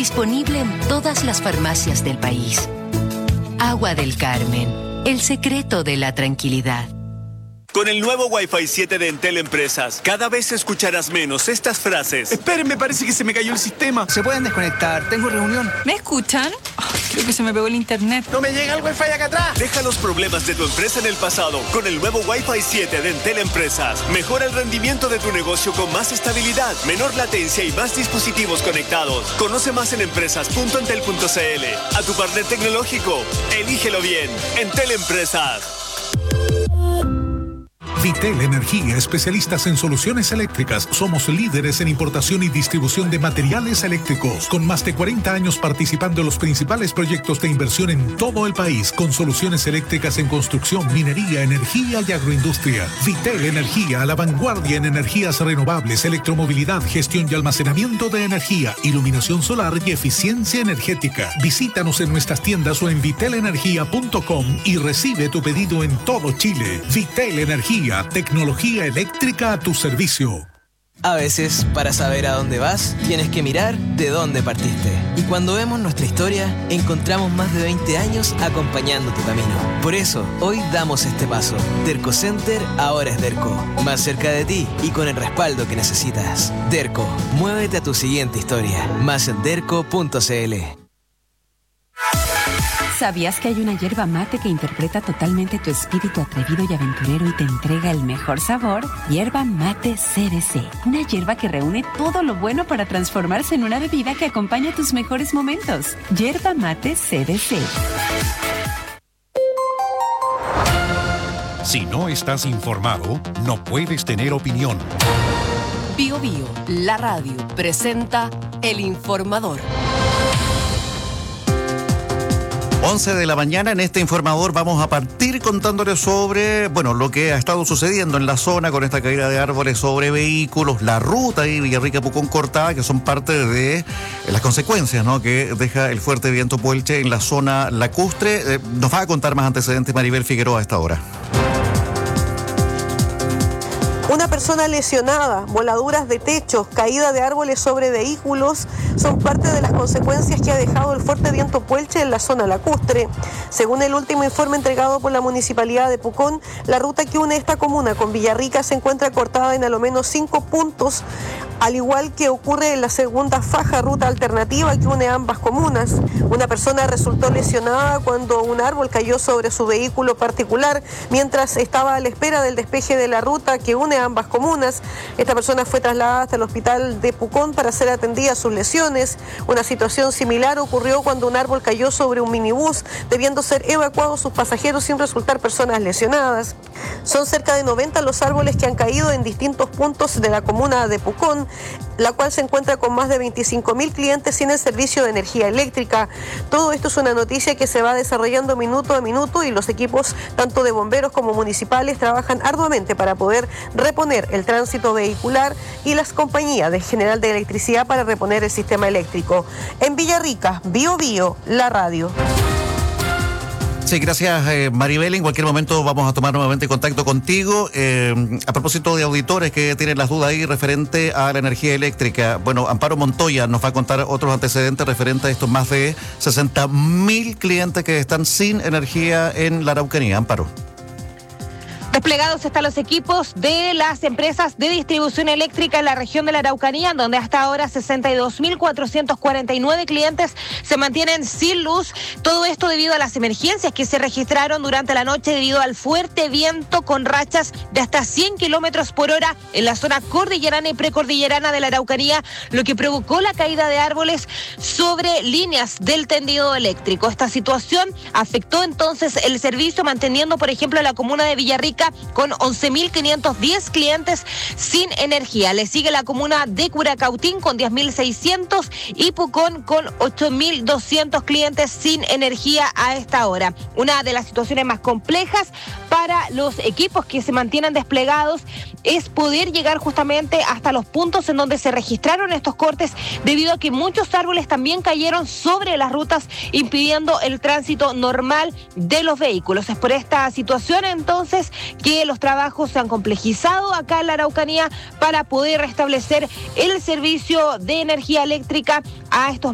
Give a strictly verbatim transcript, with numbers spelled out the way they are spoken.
disponible en todas las farmacias del país. Agua del Carmen, el secreto de la tranquilidad. Con el nuevo Wi-Fi siete de Entel Empresas, cada vez escucharás menos estas frases. Esperen, parece que se me cayó el sistema. Se pueden desconectar, tengo reunión. ¿Me escuchan? Oh, creo que se me pegó el internet. No me llega el Wi-Fi acá atrás. Deja los problemas de tu empresa en el pasado con el nuevo Wi-Fi siete de Entel Empresas. Mejora el rendimiento de tu negocio con más estabilidad, menor latencia y más dispositivos conectados. Conoce más en empresas punto entel punto c l. A tu partner tecnológico, elígelo bien. Entel Empresas. Vitel Energía, especialistas en soluciones eléctricas. Somos líderes en importación y distribución de materiales eléctricos, con más de cuarenta años participando en los principales proyectos de inversión en todo el país, con soluciones eléctricas en construcción, minería, energía y agroindustria. Vitel Energía, a la vanguardia en energías renovables, electromovilidad, gestión y almacenamiento de energía, iluminación solar y eficiencia energética. Visítanos en nuestras tiendas o en vitel energía punto com y recibe tu pedido en todo Chile. Vitel Energía, tecnología eléctrica a tu servicio. A veces, para saber a dónde vas, tienes que mirar de dónde partiste. Y cuando vemos nuestra historia, encontramos más de veinte años acompañando tu camino. Por eso, hoy damos este paso. Derco Center ahora es Derco. Más cerca de ti y con el respaldo que necesitas. Derco, muévete a tu siguiente historia. Más en derco punto c l. ¿Sabías que hay una yerba mate que interpreta totalmente tu espíritu atrevido y aventurero y te entrega el mejor sabor? Yerba Mate C D C. Una yerba que reúne todo lo bueno para transformarse en una bebida que acompaña tus mejores momentos. Yerba Mate C D C. Si no estás informado, no puedes tener opinión. Bio Bio, la radio, presenta El Informador. once de la mañana, en este informador vamos a partir contándoles sobre, bueno, lo que ha estado sucediendo en la zona con esta caída de árboles sobre vehículos, la ruta ahí Villarrica-Pucón cortada, que son parte de las consecuencias, ¿no?, que deja el fuerte viento Puelche en la zona lacustre. Eh, nos va a contar más antecedentes Maribel Figueroa a esta hora. Una persona lesionada, voladuras de techos, caída de árboles sobre vehículos son parte de las consecuencias que ha dejado el fuerte viento Puelche en la zona lacustre. Según el último informe entregado por la Municipalidad de Pucón, la ruta que une esta comuna con Villarrica se encuentra cortada en a lo menos cinco puntos, al igual que ocurre en la segunda faja ruta alternativa que une ambas comunas. Una persona resultó lesionada cuando un árbol cayó sobre su vehículo particular mientras estaba a la espera del despeje de la ruta que une ambas comunas. Esta persona fue trasladada hasta el hospital de Pucón para ser atendida a sus lesiones. Una situación similar ocurrió cuando un árbol cayó sobre un minibús, debiendo ser evacuados sus pasajeros sin resultar personas lesionadas. Son cerca de noventa los árboles que han caído en distintos puntos de la comuna de Pucón, la cual se encuentra con más de veinticinco mil clientes sin el servicio de energía eléctrica. Todo esto es una noticia que se va desarrollando minuto a minuto y los equipos tanto de bomberos como municipales trabajan arduamente para poder reponer el tránsito vehicular y las compañías de General de Electricidad para reponer el sistema eléctrico. En Villarrica, Bio Bio, la radio. Sí, gracias eh, Maribel. En cualquier momento vamos a tomar nuevamente contacto contigo. Eh, a propósito de auditores que tienen las dudas ahí referente a la energía eléctrica. Bueno, Amparo Montoya nos va a contar otros antecedentes referentes a estos más de sesenta mil clientes que están sin energía en la Araucanía. Amparo. Desplegados están los equipos de las empresas de distribución eléctrica en la región de la Araucanía, donde hasta ahora sesenta y dos mil cuatrocientos cuarenta y nueve clientes se mantienen sin luz. Todo esto debido a las emergencias que se registraron durante la noche debido al fuerte viento con rachas de hasta cien kilómetros por hora en la zona cordillerana y precordillerana de la Araucanía, lo que provocó la caída de árboles sobre líneas del tendido eléctrico. Esta situación afectó entonces el servicio, manteniendo, por ejemplo, la comuna de Villarrica con once mil quinientos diez clientes sin energía. Le sigue la comuna de Curacautín con diez mil seiscientos y Pucón con ocho mil doscientos clientes sin energía a esta hora. Una de las situaciones más complejas para los equipos que se mantienen desplegados es poder llegar justamente hasta los puntos en donde se registraron estos cortes, debido a que muchos árboles también cayeron sobre las rutas, impidiendo el tránsito normal de los vehículos. Es por esta situación entonces que los trabajos se han complejizado acá en la Araucanía para poder restablecer el servicio de energía eléctrica a estos